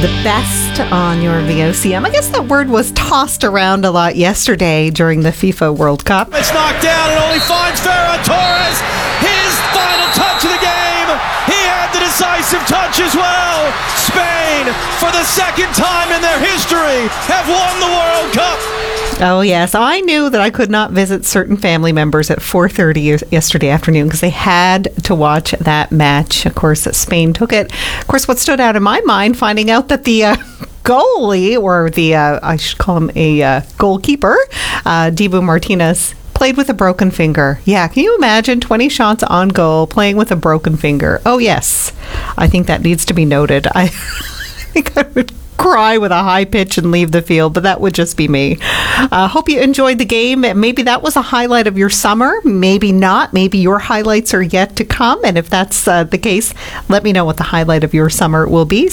The best on your VOCM. I guess that word was tossed around a lot yesterday during the FIFA World Cup. It's knocked down and only finds Ferran Torres. His final touch of the game. He had the decisive touch as well. Spain, for the second time in their history, have won the World Cup. Oh, yes. I knew that I could not visit certain family members at 4:30 yesterday afternoon because they had to watch that match. Of course, Spain took it. Of course, what stood out in my mind, finding out that the goalie, or the, I should call him a goalkeeper, Dibu Martinez, played with a broken finger. Yeah, can you imagine 20 shots on goal playing with a broken finger? Oh, yes. I think that needs to be noted. I think I would cry with a high pitch and leave the field, but that would just be me. Hope you enjoyed the game. Maybe that was a highlight of your summer. Maybe not. Maybe your highlights are yet to come. And if that's the case, let me know what the highlight of your summer will be.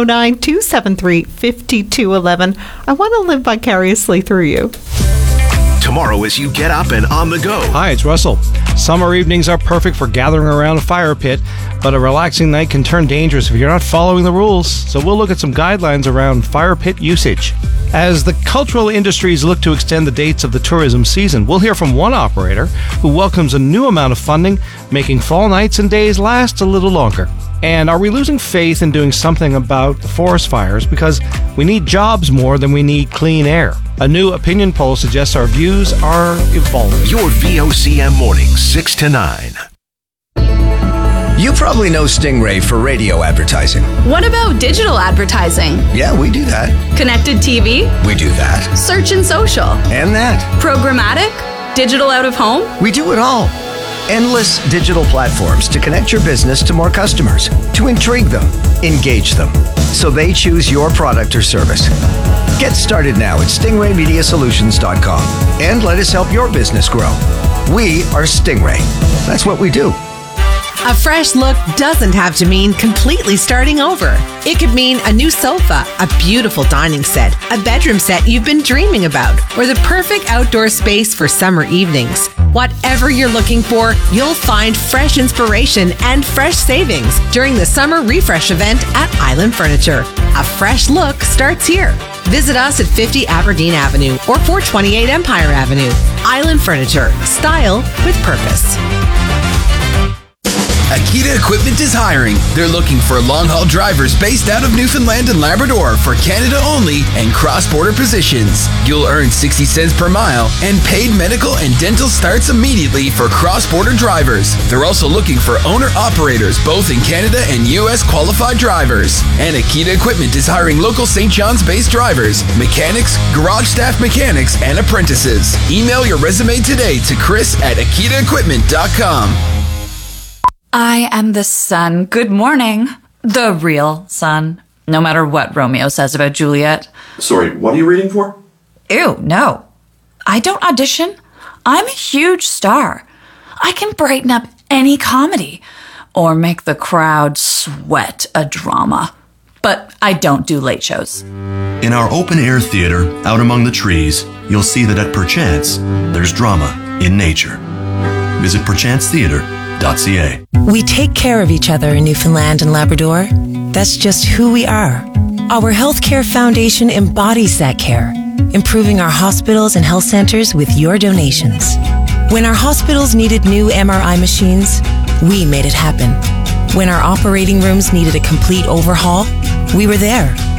709-273-5211. I want to live vicariously through you. Tomorrow as you get up and on the go. Hi, it's Russell. Summer evenings are perfect for gathering around a fire pit, but a relaxing night can turn dangerous if you're not following the rules. So we'll look at some guidelines around fire pit usage. As the cultural industries look to extend the dates of the tourism season, we'll hear from one operator who welcomes a new amount of funding, making fall nights and days last a little longer. And are we losing faith in doing something about forest fires because we need jobs more than we need clean air? A new opinion poll suggests our views are evolving. Your VOCM mornings, 6 to 9. You probably know Stingray for radio advertising. What about digital advertising? Yeah, we do that. Connected TV? We do that. Search and social? And that. Programmatic? Digital out of home? We do it all. Endless digital platforms to connect your business to more customers, to intrigue them, engage them, so they choose your product or service. Get started now at stingraymediasolutions.com and let us help your business grow. We are Stingray. That's what we do. A fresh look doesn't have to mean completely starting over. It could mean a new sofa, a beautiful dining set, a bedroom set you've been dreaming about, or the perfect outdoor space for summer evenings. Whatever you're looking for, you'll find fresh inspiration and fresh savings during the summer refresh event at Island Furniture. A fresh look starts here. Visit us at 50 Aberdeen Avenue or 428 Empire Avenue. Island Furniture. Style with purpose. Akita Equipment is hiring. They're looking for long-haul drivers based out of Newfoundland and Labrador for Canada only and cross-border positions. You'll earn 60 cents per mile, and paid medical and dental starts immediately for cross-border drivers. They're also looking for owner-operators both in Canada and U.S. qualified drivers. And Akita Equipment is hiring local St. John's-based drivers, mechanics, garage staff mechanics, and apprentices. Email your resume today to chris@akitaequipment.com. I am the sun. Good morning. The real sun. No matter what Romeo says about Juliet. Sorry, what are you reading for? Ew, no. I don't audition. I'm a huge star. I can brighten up any comedy or make the crowd sweat a drama. But I don't do late shows. In our open-air theater, out among the trees, you'll see that at Perchance, there's drama in nature. Visit perchancetheater.ca. We take care of each other in Newfoundland and Labrador. That's just who we are. Our Healthcare Foundation embodies that care, improving our hospitals and health centers with your donations. When our hospitals needed new MRI machines, we made it happen. When our operating rooms needed a complete overhaul, we were there.